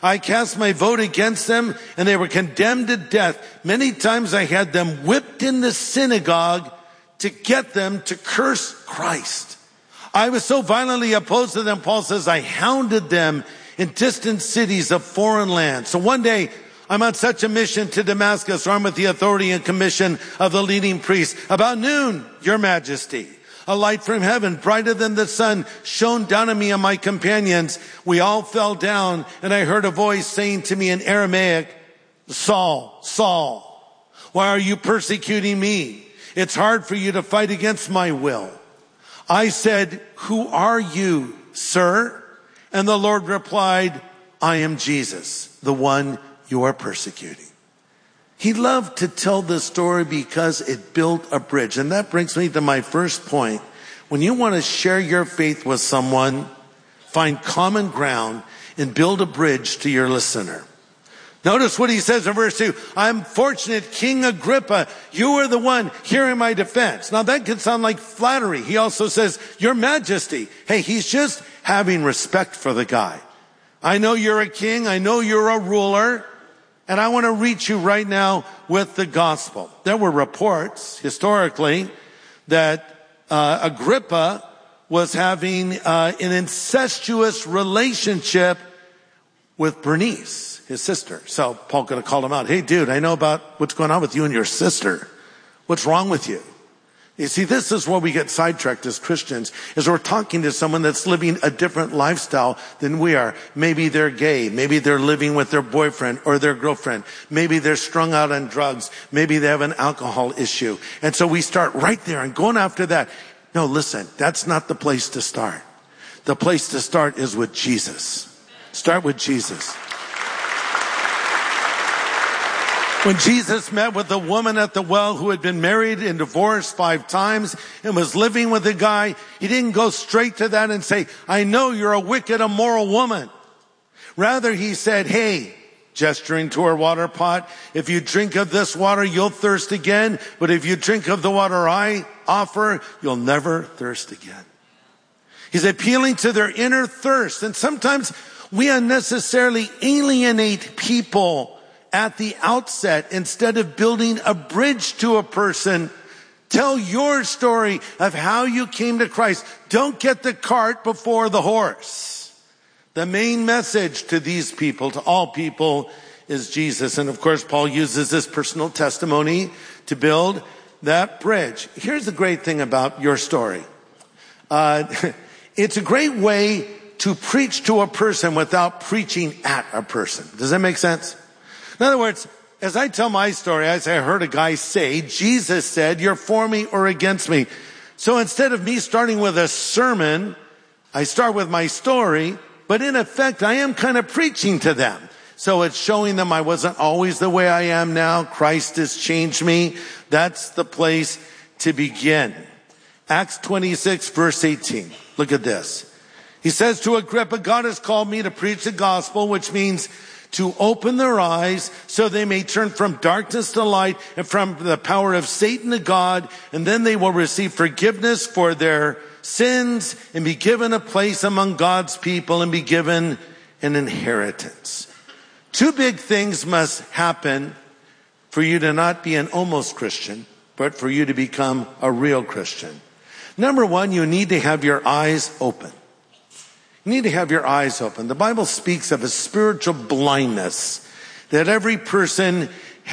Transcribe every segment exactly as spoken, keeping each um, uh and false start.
I cast my vote against them, and they were condemned to death. Many times I had them whipped in the synagogue to get them to curse Christ. I was so violently opposed to them, Paul says, I hounded them in distant cities of foreign lands. So one day, I'm on such a mission to Damascus, armed with the authority and commission of the leading priest. About noon, your majesty, a light from heaven, brighter than the sun, shone down on me and my companions. We all fell down, and I heard a voice saying to me in Aramaic, Saul, Saul, why are you persecuting me? It's hard for you to fight against my will. I said, who are you, sir? And the Lord replied, I am Jesus, the one you are persecuting. He loved to tell this story because it built a bridge. And that brings me to my first point. When you want to share your faith with someone, find common ground and build a bridge to your listener. Notice what he says in verse two. I'm fortunate, King Agrippa, you are the one hearing my defense. Now that could sound like flattery. He also says, Your Majesty. Hey, he's just having respect for the guy. I know you're a king. I know you're a ruler. And I want to reach you right now with the gospel. There were reports historically that uh, Agrippa was having uh, an incestuous relationship with Bernice, his sister. So Paul could have called him out. Hey, dude, I know about what's going on with you and your sister. What's wrong with you? You see, this is where we get sidetracked as Christians, is we're talking to someone that's living a different lifestyle than we are. Maybe they're gay. Maybe they're living with their boyfriend or their girlfriend. Maybe they're strung out on drugs. Maybe they have an alcohol issue. And so we start right there and going after that. No, listen, that's not the place to start. The place to start is with Jesus. Start with Jesus. When Jesus met with a woman at the well who had been married and divorced five times and was living with a guy, he didn't go straight to that and say, I know you're a wicked, immoral woman. Rather, he said, hey, gesturing to her water pot, if you drink of this water, you'll thirst again. But if you drink of the water I offer, you'll never thirst again. He's appealing to their inner thirst. And sometimes we unnecessarily alienate people at the outset instead of building a bridge to a person. Tell your story of how you came to Christ. Don't get the cart before the horse. The main message to these people, to all people, is Jesus. And of course, Paul uses this personal testimony to build that bridge. Here's the great thing about your story. Uh, it's a great way to preach to a person without preaching at a person. Does that make sense? In other words, as I tell my story, I say, I heard a guy say, Jesus said, you're for me or against me. So instead of me starting with a sermon, I start with my story, but in effect, I am kind of preaching to them. So it's showing them I wasn't always the way I am now. Christ has changed me. That's the place to begin. Acts twenty-six, verse eighteen. Look at this. He says to Agrippa, God has called me to preach the gospel, which means to open their eyes so they may turn from darkness to light and from the power of Satan to God, and then they will receive forgiveness for their sins and be given a place among God's people and be given an inheritance. Two big things must happen for you to not be an almost Christian, but for you to become a real Christian. Number one, you need to have your eyes open. You need to have your eyes open. The Bible speaks of a spiritual blindness that every person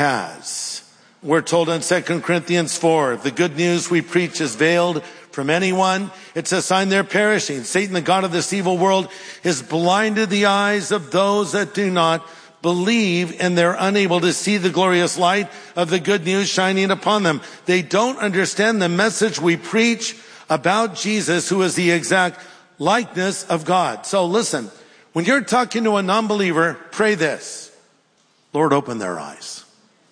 has. We're told in Second Corinthians four, the good news we preach is veiled from anyone. It's a sign they're perishing. Satan, the god of this evil world, has blinded the eyes of those that do not believe, and they're unable to see the glorious light of the good news shining upon them. They don't understand the message we preach about Jesus, who is the exact likeness of God. So listen, when you're talking to a non-believer, pray this. Lord, open their eyes.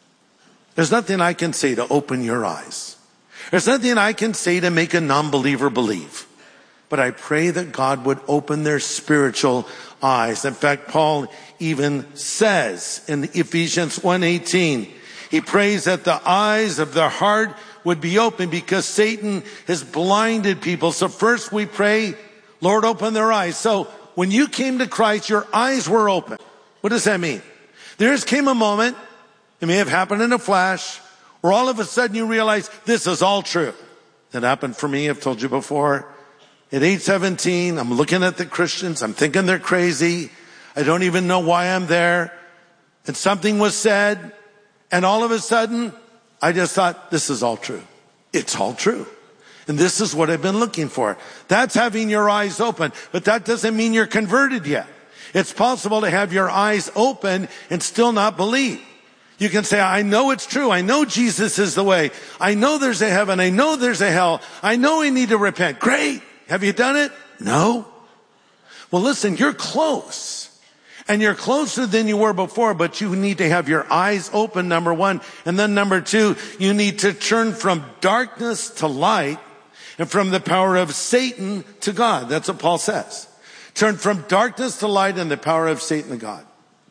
There's nothing I can say to open your eyes. There's nothing I can say to make a non-believer believe. But I pray that God would open their spiritual eyes. In fact, Paul even says in Ephesians one eighteen, he prays that the eyes of their heart would be open because Satan has blinded people. So first we pray, Lord, open their eyes. So when you came to Christ, your eyes were open. What does that mean? There just came a moment, it may have happened in a flash, where all of a sudden you realize this is all true. That happened for me, I've told you before. At age seventeen, I'm looking at the Christians, I'm thinking they're crazy. I don't even know why I'm there. And something was said, and all of a sudden, I just thought, this is all true. It's all true. And this is what I've been looking for. That's having your eyes open, but that doesn't mean you're converted yet. It's possible to have your eyes open and still not believe. You can say, I know it's true. I know Jesus is the way. I know there's a heaven. I know there's a hell. I know we need to repent. Great. Have you done it? No. Well, listen, you're close. And you're closer than you were before, but you need to have your eyes open, number one. And then number two, you need to turn from darkness to light and from the power of Satan to God. That's what Paul says. Turn from darkness to light and the power of Satan to God.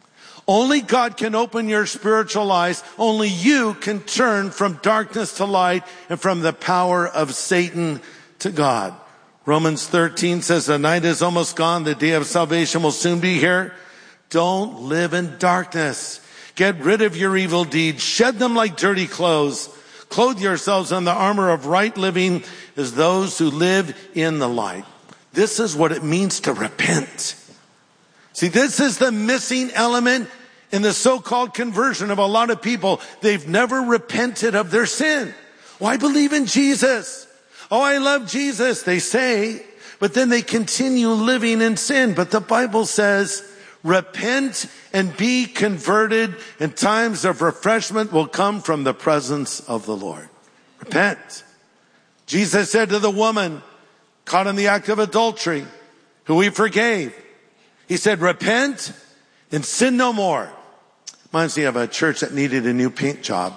Only God can open your spiritual eyes. Only you can turn from darkness to light and from the power of Satan to God. Romans thirteen says, the night is almost gone. The day of salvation will soon be here. Don't live in darkness. Get rid of your evil deeds. Shed them like dirty clothes. Clothe yourselves in the armor of right living as those who live in the light. This is what it means to repent. See, this is the missing element in the so-called conversion of a lot of people. They've never repented of their sin. Oh, I believe in Jesus. Oh, I love Jesus, they say, but then they continue living in sin. But the Bible says, repent and be converted, and times of refreshment will come from the presence of the Lord. Repent. Jesus said to the woman caught in the act of adultery, who he forgave, he said, repent and sin no more. Reminds me of a church that needed a new paint job.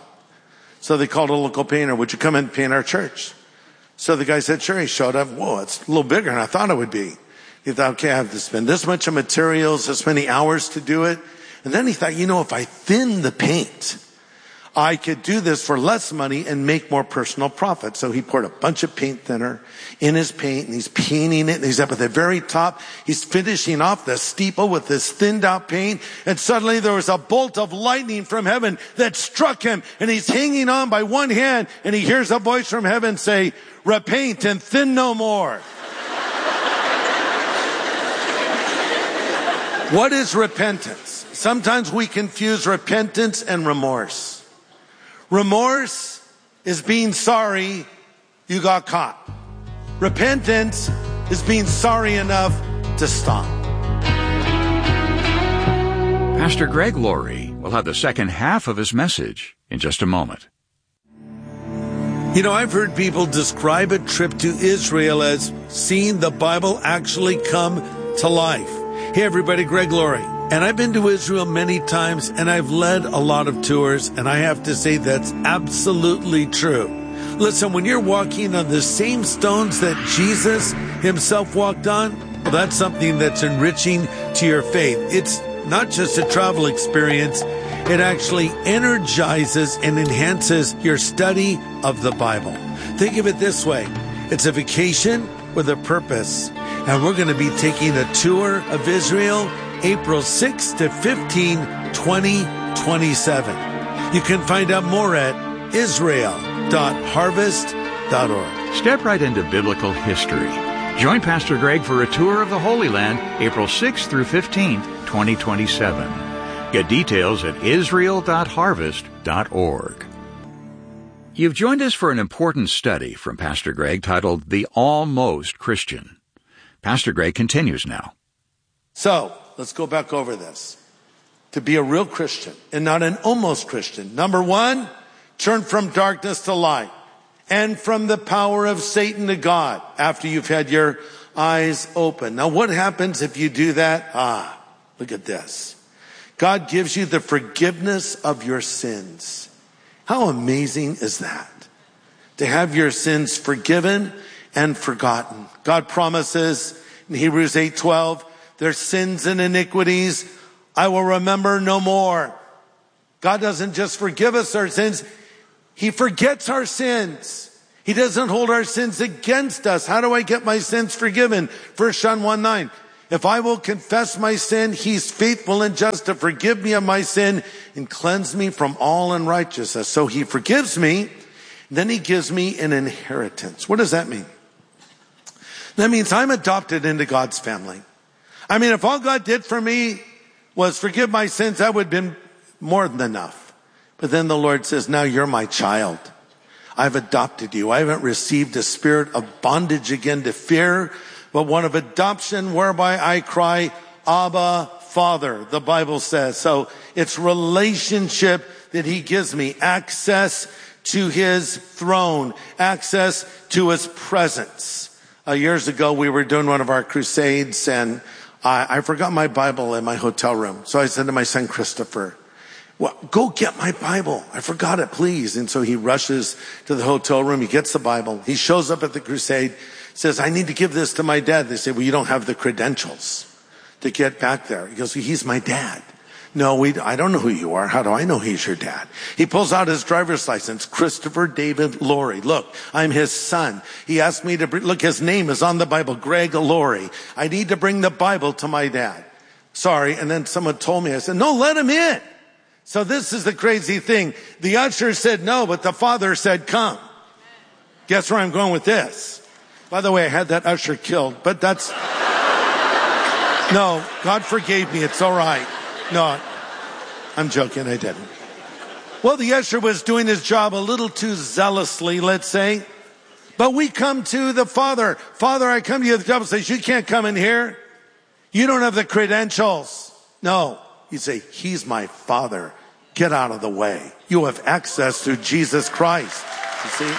So they called a local painter, would you come and paint our church? So the guy said, sure. He showed up. Whoa, it's a little bigger than I thought it would be. He thought, okay, I have to spend this much of materials, this many hours to do it. And then he thought, you know, if I thin the paint, I could do this for less money and make more personal profit. So he poured a bunch of paint thinner in his paint, and he's painting it, and he's up at the very top. He's finishing off the steeple with this thinned out paint, and suddenly there was a bolt of lightning from heaven that struck him, and he's hanging on by one hand, and he hears a voice from heaven say, repent and thin no more. What is repentance? Sometimes we confuse repentance and remorse. Remorse is being sorry you got caught. Repentance is being sorry enough to stop. Pastor Greg Laurie will have the second half of his message in just a moment. You know, I've heard people describe a trip to Israel as seeing the Bible actually come to life. Hey everybody, Greg Laurie. And I've been to Israel many times, and I've led a lot of tours, and I have to say that's absolutely true. Listen, when you're walking on the same stones that Jesus himself walked on, well, that's something that's enriching to your faith. It's not just a travel experience. It actually energizes and enhances your study of the Bible. Think of it this way. It's a vacation with a purpose. And we're going to be taking a tour of Israel April sixth to fifteenth, twenty twenty-seven. You can find out more at israel dot harvest dot org. Step right into biblical history. Join Pastor Greg for a tour of the Holy Land April sixth through fifteenth, twenty twenty-seven. Get details at israel dot harvest dot org. You've joined us for an important study from Pastor Greg titled The Almost Christian. Pastor Greg continues now. So, let's go back over this. To be a real Christian and not an almost Christian. Number one, turn from darkness to light and from the power of Satan to God after you've had your eyes open. Now, what happens if you do that? Ah, look at this. God gives you the forgiveness of your sins. How amazing is that? To have your sins forgiven and forgotten. God promises in Hebrews eight twelve, their sins and iniquities I will remember no more. God doesn't just forgive us our sins, he forgets our sins. He doesn't hold our sins against us. How do I get my sins forgiven? First John one nine. If I will confess my sin, he's faithful and just to forgive me of my sin and cleanse me from all unrighteousness. So he forgives me, then he gives me an inheritance. What does that mean? That means I'm adopted into God's family. I mean, if all God did for me was forgive my sins, that would have been more than enough. But then the Lord says, now you're my child. I've adopted you. I haven't received a spirit of bondage again to fear, but one of adoption whereby I cry, Abba, Father, the Bible says. So it's relationship that he gives me, access to his throne, access to his presence. Uh, years ago, we were doing one of our crusades, and I, I forgot my Bible in my hotel room. So I said to my son, Christopher, well, go get my Bible. I forgot it, please. And so he rushes to the hotel room. He gets the Bible. He shows up at the crusade, says, I need to give this to my dad. They say, well, you don't have the credentials to get back there. He goes, well, he's my dad. No, we, I don't know who you are. How do I know he's your dad? He pulls out his driver's license, Christopher David Laurie. Look, I'm his son. He asked me to bring, look, his name is on the Bible, Greg Laurie. I need to bring the Bible to my dad. Sorry. And then someone told me, I said, no, let him in. So this is the crazy thing. The usher said no, but the father said come. Guess where I'm going with this? By the way, I had that usher killed, but that's, no, God forgave me. It's all right. No, I'm joking. I didn't. Well, the usher was doing his job a little too zealously, let's say. But we come to the father. Father, I come to you. The devil says, you can't come in here. You don't have the credentials. No. You say, he's my father. Get out of the way. You have access through Jesus Christ. You see?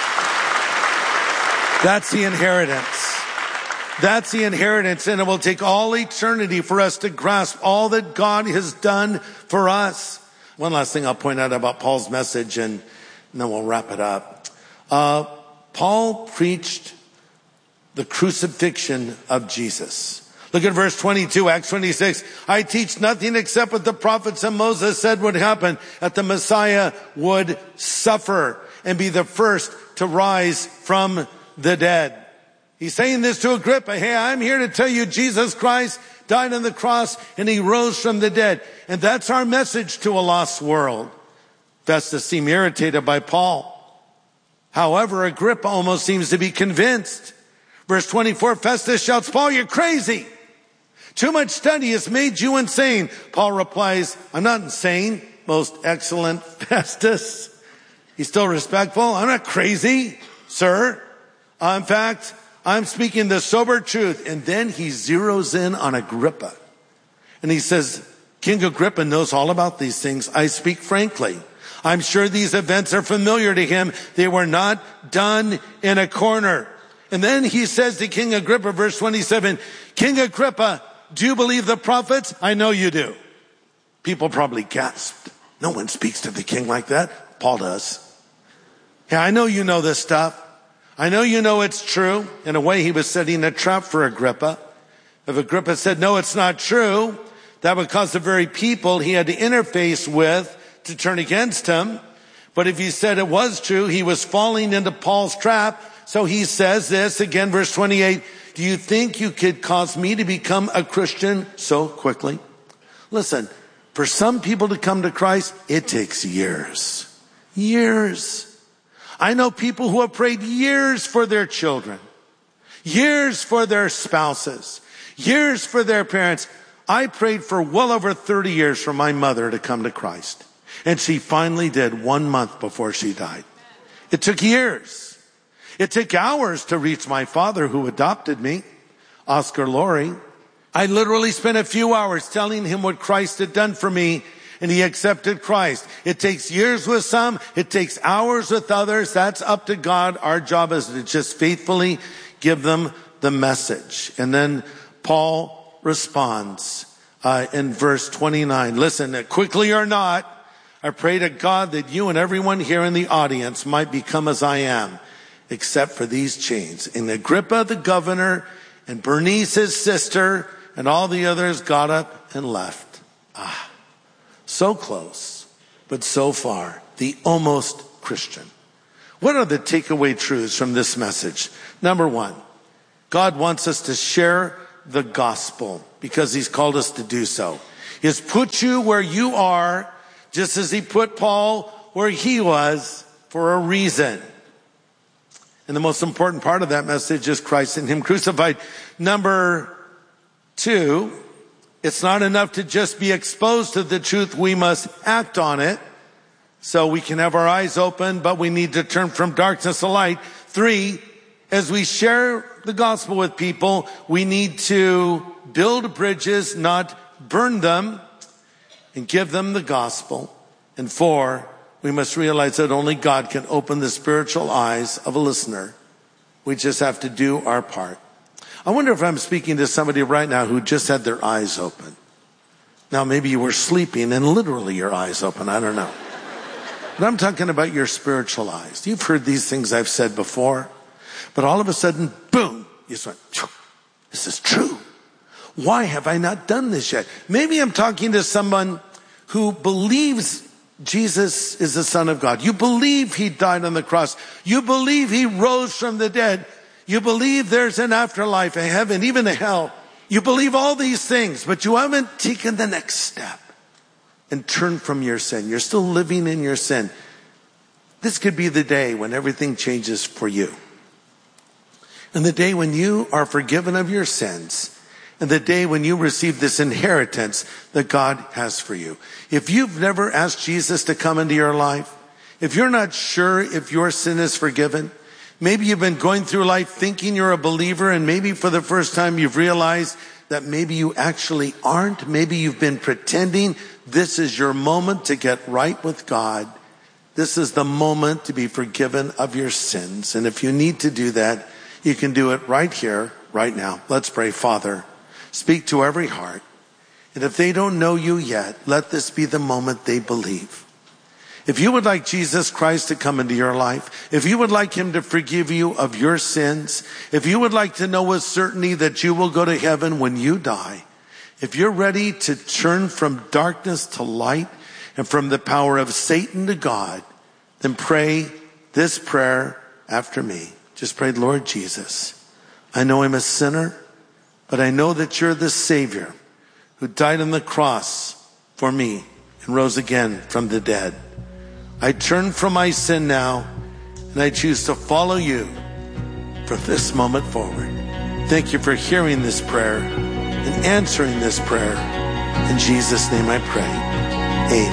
That's the inheritance. That's the inheritance, and it will take all eternity for us to grasp all that God has done for us. One last thing I'll point out about Paul's message, and then we'll wrap it up. Uh, Paul preached the crucifixion of Jesus. Look at verse twenty-two, Acts twenty-six. I teach nothing except what the prophets and Moses said would happen, that the Messiah would suffer and be the first to rise from the dead. He's saying this to Agrippa. Hey, I'm here to tell you Jesus Christ died on the cross and he rose from the dead. And that's our message to a lost world. Festus seemed irritated by Paul. However, Agrippa almost seems to be convinced. Verse twenty-four, Festus shouts, Paul, you're crazy. Too much study has made you insane. Paul replies, I'm not insane, most excellent Festus. He's still respectful. I'm not crazy, sir. Uh, in fact, I'm speaking the sober truth. And then he zeroes in on Agrippa. And he says, King Agrippa knows all about these things. I speak frankly. I'm sure these events are familiar to him. They were not done in a corner. And then he says to King Agrippa, verse twenty-seven, King Agrippa, do you believe the prophets? I know you do. People probably gasped. No one speaks to the king like that. Paul does. Yeah, I know you know this stuff. I know you know it's true. In a way, he was setting a trap for Agrippa. If Agrippa said, no, it's not true, that would cause the very people he had to interface with to turn against him. But if he said it was true, he was falling into Paul's trap. So he says this again, verse twenty-eight, do you think you could cause me to become a Christian so quickly? Listen, for some people to come to Christ, it takes years. Years. I know people who have prayed years for their children, years for their spouses, years for their parents. I prayed for well over thirty years for my mother to come to Christ. And she finally did one month before she died. It took years. It took hours to reach my father who adopted me, Oscar Laurie. I literally spent a few hours telling him what Christ had done for me, and he accepted Christ. It takes years with some. It takes hours with others. That's up to God. Our job is to just faithfully give them the message. And then Paul responds uh, in verse twenty-nine. Listen, quickly or not, I pray to God that you and everyone here in the audience might become as I am, except for these chains. And Agrippa, the governor, and Bernice, his sister, and all the others got up and left. Ah, so close, but so far. The almost Christian. What are the takeaway truths from this message? Number one, God wants us to share the gospel because he's called us to do so. He has put you where you are, just as he put Paul where he was, for a reason. And the most important part of that message is Christ and him crucified. Number two, it's not enough to just be exposed to the truth. We must act on it. So we can have our eyes open, but we need to turn from darkness to light. Three, as we share the gospel with people, we need to build bridges, not burn them, and give them the gospel. And four, we must realize that only God can open the spiritual eyes of a listener. We just have to do our part. I wonder if I'm speaking to somebody right now who just had their eyes open. Now, maybe you were sleeping and literally your eyes open. I don't know. But I'm talking about your spiritual eyes. You've heard these things I've said before. But all of a sudden, boom, you just went, this is true. Why have I not done this yet? Maybe I'm talking to someone who believes Jesus is the Son of God. You believe he died on the cross. You believe he rose from the dead. You believe there's an afterlife, a heaven, even a hell. You believe all these things, but you haven't taken the next step and turned from your sin. You're still living in your sin. This could be the day when everything changes for you. And the day when you are forgiven of your sins, and the day when you receive this inheritance that God has for you. If you've never asked Jesus to come into your life, if you're not sure if your sin is forgiven, maybe you've been going through life thinking you're a believer, and maybe for the first time you've realized that maybe you actually aren't. Maybe you've been pretending. This is your moment to get right with God. This is the moment to be forgiven of your sins. And if you need to do that, you can do it right here, right now. Let's pray. Father, speak to every heart. And if they don't know you yet, let this be the moment they believe. If you would like Jesus Christ to come into your life, if you would like him to forgive you of your sins, if you would like to know with certainty that you will go to heaven when you die, if you're ready to turn from darkness to light and from the power of Satan to God, then pray this prayer after me. Just pray, Lord Jesus, I know I'm a sinner, but I know that you're the Savior who died on the cross for me and rose again from the dead. I turn from my sin now, and I choose to follow you from this moment forward. Thank you for hearing this prayer and answering this prayer. In Jesus' name I pray. Amen.